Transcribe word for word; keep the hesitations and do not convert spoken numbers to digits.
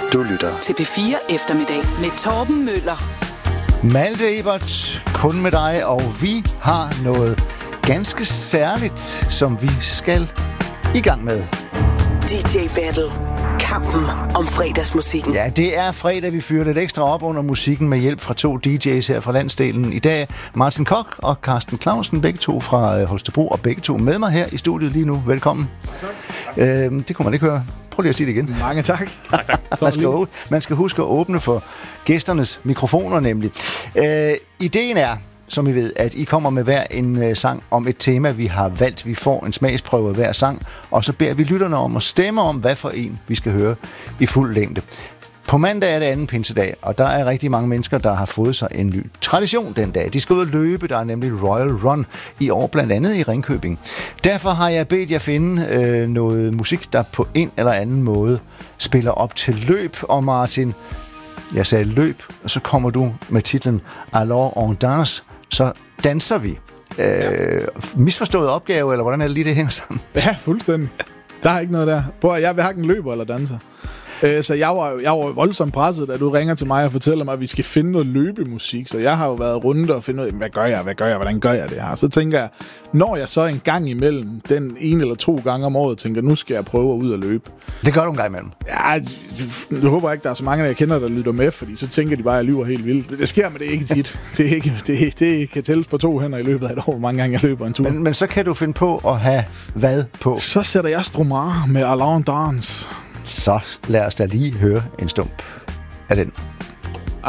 Du lytter til P fire Eftermiddag med Torben Møller. Malte Ebert, kun med dig, og vi har noget ganske særligt, som vi skal i gang med. D J Battle. Kampen om fredagsmusikken. Ja, det er fredag, vi fyrer lidt ekstra op under musikken med hjælp fra to D J's her fra landsdelen. I dag Martin Koch og Carsten Clausen, begge to fra Holstebro, og begge to med mig her i studiet lige nu. Velkommen. Tak. Øhm, det kunne man ikke høre. Prøv lige at sige det igen. Mange tak. tak, tak. man, skal, man skal huske at åbne for gæsternes mikrofoner nemlig. Øh, ideen er, som I ved, at I kommer med hver en øh, sang om et tema, vi har valgt. Vi får en smagsprøve af hver sang, og så beder vi lytterne om at stemme om, hvad for en vi skal høre i fuld længde. På mandag er det anden pinsedag, og der er rigtig mange mennesker, der har fået sig en ny tradition den dag. De skal ud og løbe, der er nemlig Royal Run i år, blandt andet i Ringkøbing. Derfor har jeg bedt jer finde øh, noget musik, der på en eller anden måde spiller op til løb. Og Martin, jeg sagde løb, og så kommer du med titlen Alors on danse, så danser vi. Øh, ja. Misforstået opgave, eller hvordan er det lige, det hænger sammen? Ja, fuldstændig. Der er ikke noget der. Prøv at jeg hverken løber eller danser. Så jeg var, jeg var voldsomt presset, da du ringer til mig og fortæller mig, at vi skal finde noget løbemusik. Så jeg har jo været rundt og finde ud af, hvad gør jeg, hvad gør jeg, hvordan gør jeg det her? Så tænker jeg, når jeg så en gang imellem, den en eller to gange om året, tænker, nu skal jeg prøve at ud og løbe. Det gør du en gang imellem? Ja, jeg håber ikke, der er så mange, jeg kender, der lytter med, fordi så tænker de bare, at jeg lyver helt vildt. Det sker, men det er ikke tit. Det, er ikke, det, det kan tælles på to hænder i løbet af et år, hvor mange gange jeg løber en tur. Men, men så kan du finde på at have hvad på? Så sætter jeg Stromae med Alors on danse. Så lad os da lige høre en stump af den.